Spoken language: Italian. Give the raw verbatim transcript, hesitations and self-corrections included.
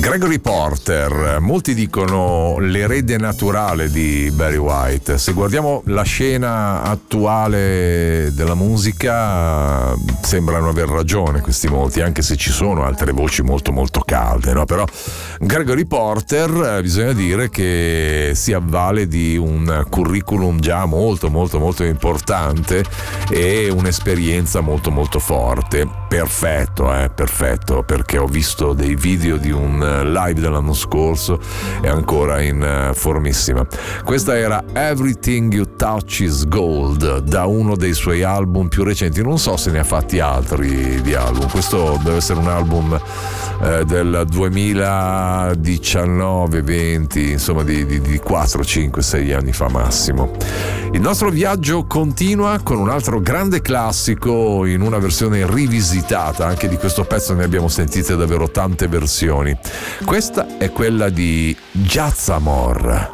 Gregory Porter, molti dicono l'erede naturale di Barry White. Se guardiamo la scena attuale della musica, sembrano aver ragione questi molti, anche se ci sono altre voci molto molto calde, no? Però Gregory Porter, bisogna dire che si avvale di un curriculum già molto molto molto importante e un'esperienza molto molto forte. Perfetto, eh, perfetto, perché ho visto dei video di un live dell'anno scorso e ancora in formissima. Questa era Everything You Touch Is Gold, da uno dei suoi album più recenti. Non so se ne ha fatti altri di album, questo deve essere un album eh, del duemiladiciannove venti, insomma di, di, di quattro, cinque, sei anni fa massimo. Il nostro viaggio continua con un altro grande classico in una versione rivisitata. Anche di questo pezzo ne abbiamo sentite davvero tante versioni. Questa è quella di Jazz Amor.